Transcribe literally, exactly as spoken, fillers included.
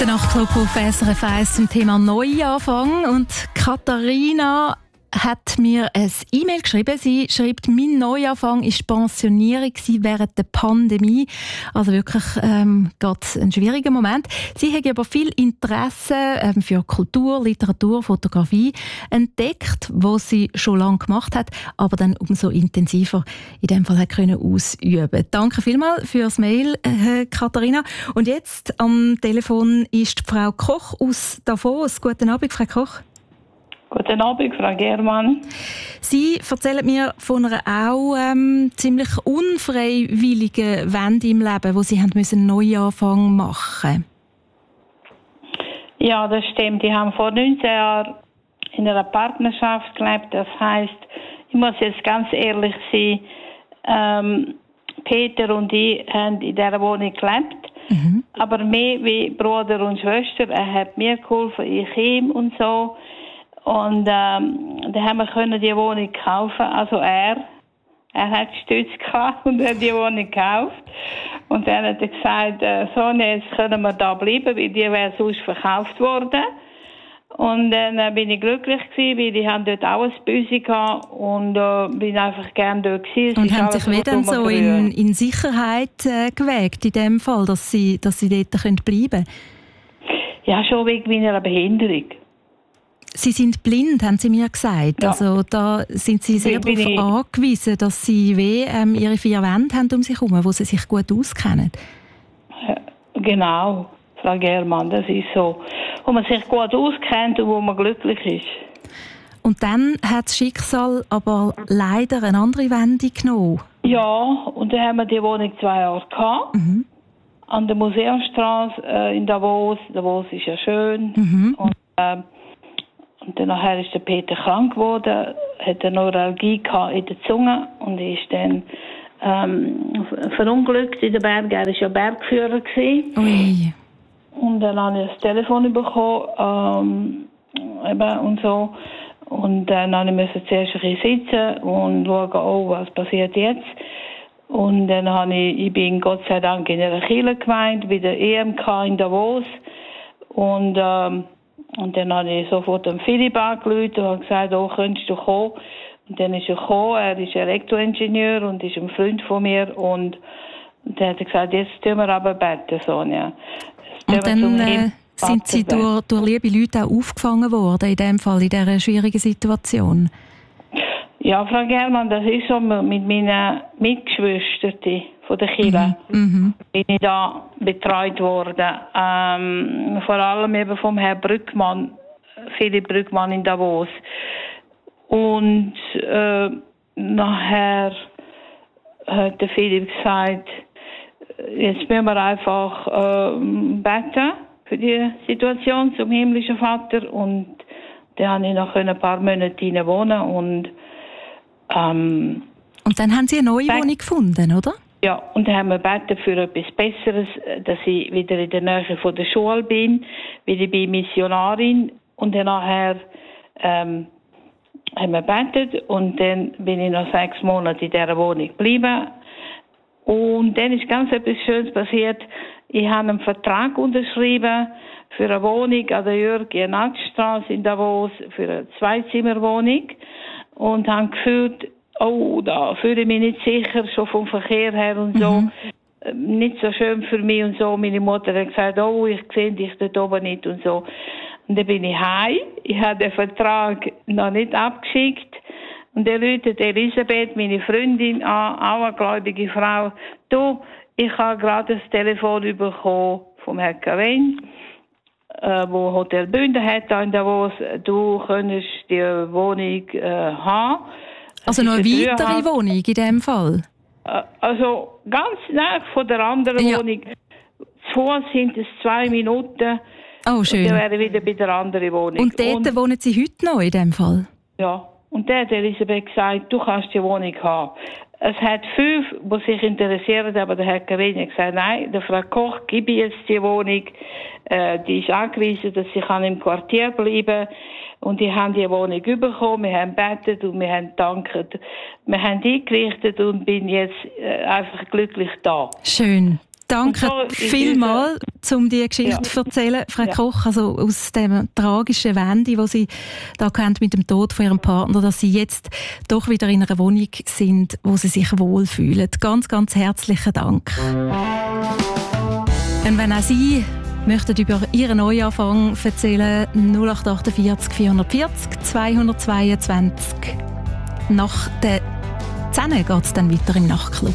Der Nachtclub auf S R F eins zum Thema Neuanfang. Und Katharina hat mir ein E-Mail geschrieben. Sie schreibt, mein Neuanfang war die Pensionierung während der Pandemie. Also wirklich ähm, gerade ein schwieriger Moment. Sie hat aber viel Interesse ähm, für Kultur, Literatur, Fotografie entdeckt, was sie schon lange gemacht hat, aber dann umso intensiver in dem Fall hat können ausüben. Danke vielmals fürs Mail, äh, Katharina. Und jetzt am Telefon ist Frau Koch aus Davos. Guten Abend, Frau Koch. Guten Abend, Frau Germann. Sie erzählen mir von einer auch ähm, ziemlich unfreiwilligen Wende im Leben, wo Sie haben müssen einen Neuanfang machen. Ja, das stimmt. Ich habe vor neunzehn Jahren in einer Partnerschaft gelebt. Das heisst, ich muss jetzt ganz ehrlich sein, ähm, Peter und ich haben in dieser Wohnung gelebt. Mhm. Aber mehr wie Bruder und Schwester. Er hat mir geholfen, ich ihm und so. Und ähm, dann haben wir können die Wohnung kaufen. Also er, er hat Stütz gehabt und hat die Wohnung gekauft. Und dann hat er gesagt, äh, Sonja, jetzt können wir da bleiben, weil die wäre sonst verkauft worden. Und dann äh, bin ich glücklich gewesen, weil die haben dort auch ein Büsi gehabt und äh, bin einfach gerne dort gewesen. Und haben sich wie dann so in, in Sicherheit äh, gewägt in dem Fall, dass sie, dass sie dort bleiben können? Ja, schon wegen meiner Behinderung. Sie sind blind, haben Sie mir gesagt. Ja. Also da sind Sie sehr darauf ich... angewiesen, dass Sie wie, ähm, Ihre vier Wände haben um sich herum, wo Sie sich gut auskennen. Genau, Frau Germann, das ist so. Wo man sich gut auskennt und wo man glücklich ist. Und dann hat das Schicksal aber leider eine andere Wende genommen. Ja, und dann haben wir die Wohnung zwei Jahre gehabt. Mhm. An der Museumstraße äh, in Davos. Davos ist ja schön. Mhm. Und, äh, Und dann nachher ist der Peter krank geworden, hat eine Neuralgie in der Zunge und ist dann ähm, verunglückt in den Bergen. Er war ja Bergführer gewesen. Ui. Und dann habe ich das Telefon bekommen ähm, eben und so. Und dann musste ich zuerst ein bisschen sitzen und schauen, oh, was passiert jetzt. Und dann habe ich, ich bin Gott sei Dank in einer Kirchengemeinde bei der E M K in Davos. Und ähm, Und dann habe ich sofort den Philipp angerufen und habe gesagt, oh, könntest du kommen? Und dann ist er gekommen, er ist Elektroingenieur und ist ein Freund von mir. Und dann hat er gesagt, jetzt tun wir aber beten, Sonja. Und dann äh, sind Sie durch, durch liebe Leute auch aufgefangen worden, in dem Fall, in dieser schwierigen Situation? Ja, Frau Germann, das ist so mit meinen Mitgeschwistern von der Kirche. Mhm. Bin ich da betreut worden. Ähm, vor allem eben vom Herrn Brückmann, Philipp Brückmann in Davos. Und äh, nachher hat der Philipp gesagt, jetzt müssen wir einfach äh, beten für die Situation zum himmlischen Vater. Und dann konnte ich noch ein paar Monate hinein wohnen. Und, ähm, und dann haben Sie eine neue Wohnung gefunden, oder? Ja, und dann haben wir gebeten für etwas Besseres, dass ich wieder in der Nähe von der Schule bin, weil ich bin Missionarin. Und dann nachher ähm, haben wir gebetet und dann bin ich noch sechs Monate in dieser Wohnung geblieben. Und dann ist ganz etwas Schönes passiert. Ich habe einen Vertrag unterschrieben für eine Wohnung an der Jürg-Jenatsch-Straße in Davos, für eine Zweizimmerwohnung. Und habe gefühlt, oh, da fühle ich mich nicht sicher, schon vom Verkehr her und so. Mhm. Nicht so schön für mich und so. Meine Mutter hat gesagt, oh, ich sehe dich dort oben nicht und so. Und dann bin ich heim. Ich habe den Vertrag noch nicht abgeschickt. Und dann ruft Elisabeth, meine Freundin, an, auch eine gläubige Frau. Du, ich habe gerade das Telefon bekommen vom Herrn Karin, äh, wo Hotel Bünden hat in Davos. Du könntest die Wohnung äh, haben. Also noch eine weitere Wohnung in diesem Fall? Also ganz nah von der anderen ja. Wohnung. Zu Fuß sind es zwei Minuten. Oh, schön. Und dann wäre wieder bei der anderen Wohnung. Und dort und, wohnen Sie heute noch in diesem Fall? Ja. Und dann hat Elisabeth gesagt, du kannst die Wohnung haben. Es hat fünf, die sich interessieren, aber der Herr Karin hat gesagt, nein, der Frau Koch gebe ich jetzt die Wohnung. Äh, die ist angewiesen, dass sie kann im Quartier bleiben kann. Und die haben die Wohnung bekommen, wir haben gebetet und wir haben gedankt. Wir haben eingerichtet und bin jetzt äh, einfach glücklich da. Schön. Danke vielmals, um diese Geschichte ja. zu erzählen, Frau ja. Koch, also aus dem tragischen Wende, die Sie da kennt mit dem Tod von Ihrem Partner, dass Sie jetzt doch wieder in einer Wohnung sind, wo Sie sich wohlfühlen. Ganz, ganz herzlichen Dank. Und wenn auch Sie möchten über Ihren Neuanfang erzählen, null acht achtundvierzig vierhundertvierzig zweihundertzweiundzwanzig. Nach der zehn geht es dann weiter im Nachtclub.